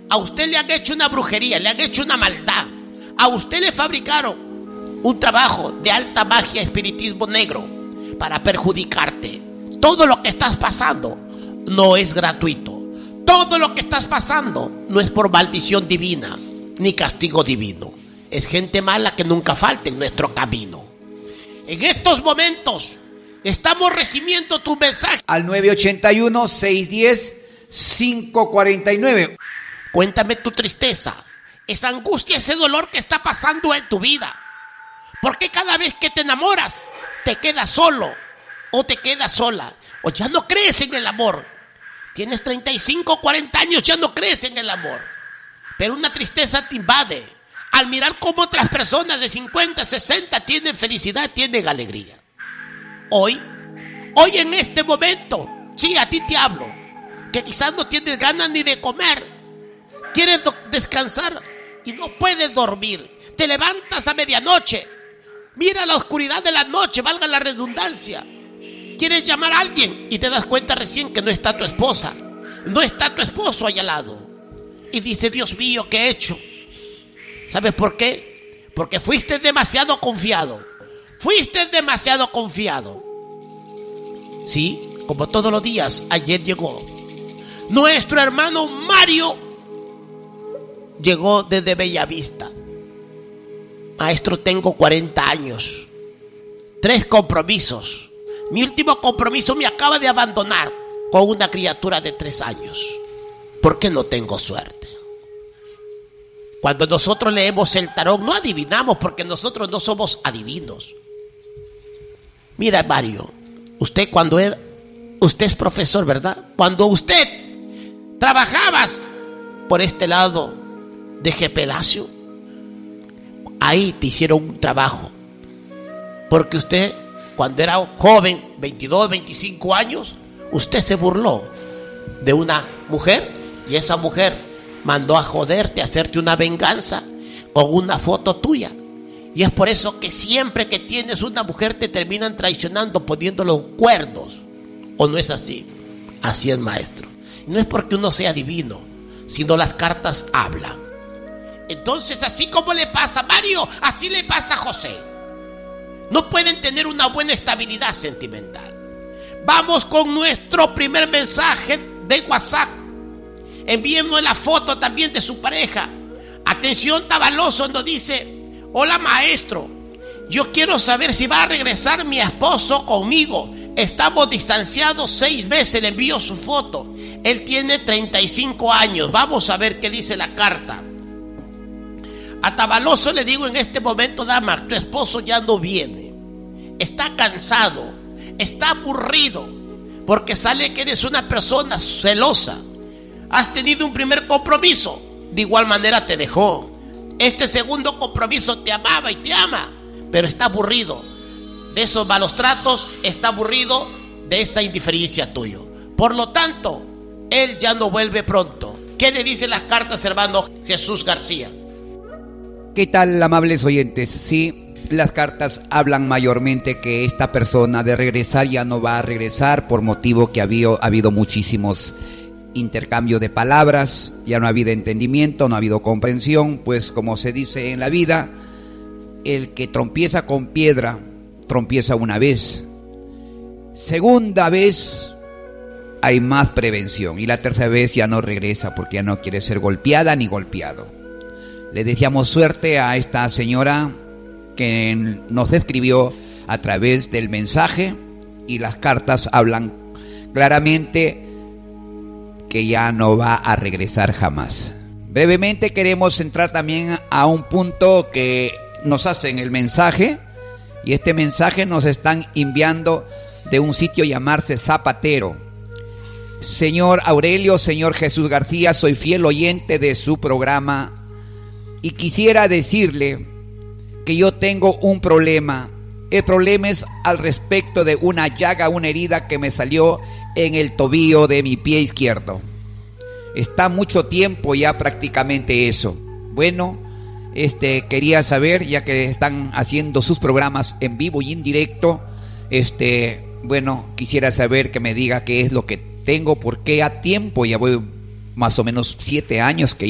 A usted le han hecho una brujería, le han hecho una maldad. A usted le fabricaron un trabajo de alta magia, espiritismo negro, para perjudicarte. Todo lo que estás pasando no es gratuito. Todo lo que estás pasando no es por maldición divina ni castigo divino. Es gente mala que nunca falta en nuestro camino. En estos momentos estamos recibiendo tu mensaje al 981-610-549. Cuéntame tu tristeza, esa angustia, ese dolor que está pasando en tu vida. ¿Por qué cada vez que te enamoras te quedas solo o te quedas sola? O ya no crees en el amor. Tienes 35, 40 años, ya no crees en el amor. Pero una tristeza te invade al mirar cómo otras personas de 50, 60 tienen felicidad, tienen alegría. Hoy en este momento, sí, a ti te hablo, que quizás no tienes ganas ni de comer. Quieres descansar y no puedes dormir. Te levantas a medianoche. Mira la oscuridad de la noche, valga la redundancia. Quieres llamar a alguien y te das cuenta recién que no está tu esposa, no está tu esposo ahí al lado. Y dice, Dios mío, ¿qué he hecho? ¿Sabes por qué? Porque fuiste demasiado confiado. Fuiste demasiado confiado. Sí, como todos los días, ayer llegó nuestro hermano Mario. Llegó desde Bellavista. Maestro, tengo 40 años, 3 compromisos. Mi último compromiso me acaba de abandonar con una criatura de 3 años. ¿Por qué no tengo suerte? Cuando nosotros leemos el tarot, no adivinamos, porque nosotros no somos adivinos. Mira, Mario, usted usted es profesor, ¿verdad? Cuando usted trabajabas por este lado de Gepelacio, ahí te hicieron un trabajo, porque usted, cuando era joven, 22, 25 años, usted se burló de una mujer y esa mujer mandó a joderte, a hacerte una venganza con una foto tuya. Y es por eso que siempre que tienes una mujer te terminan traicionando, poniéndole cuernos. ¿O no es así? Así es, maestro. Y no es porque uno sea divino, sino las cartas hablan. Entonces, así como le pasa a Mario, así le pasa a José. No pueden tener una buena estabilidad sentimental. Vamos con nuestro primer mensaje de WhatsApp. Envíenme la foto también de su pareja. Atención, Tabaloso nos dice: hola maestro, yo quiero saber si va a regresar mi esposo conmigo. Estamos distanciados 6 meses, le envío su foto. Él tiene 35 años. Vamos a ver qué dice la carta. A Tabaloso le digo en este momento: dama, tu esposo ya no viene. Está cansado, está aburrido, porque sale que eres una persona celosa. Has tenido un primer compromiso, de igual manera te dejó. Este segundo compromiso te amaba y te ama, pero está aburrido de esos malos tratos, está aburrido de esa indiferencia tuya. Por lo tanto, él ya no vuelve pronto. ¿Qué le dicen las cartas, hermano Jesús García? ¿Qué tal, amables oyentes? Sí, las cartas hablan mayormente que esta persona de regresar ya no va a regresar, por motivo que ha habido muchísimos intercambio de palabras, ya no ha habido entendimiento, no ha habido comprensión. Pues como se dice en la vida, el que tropieza con piedra, tropieza una vez. Segunda vez hay más prevención, y la tercera vez ya no regresa, porque ya no quiere ser golpeada ni golpeado. Le deseamos suerte a esta señora que nos escribió a través del mensaje, y las cartas hablan claramente que ya no va a regresar jamás. Brevemente queremos entrar también a un punto que nos hacen el mensaje, y este mensaje nos están enviando de un sitio llamarse Zapatero. Señor Aurelio, señor Jesús García, soy fiel oyente de su programa y quisiera decirle que yo tengo un problema. El problema es al respecto de una llaga, una herida que me salió en el tobillo de mi pie izquierdo. Está mucho tiempo ya prácticamente eso. Bueno, quería saber, ya que están haciendo sus programas en vivo y en directo, bueno, quisiera saber que me diga qué es lo que tengo, porque a tiempo, ya voy más o menos 7 años que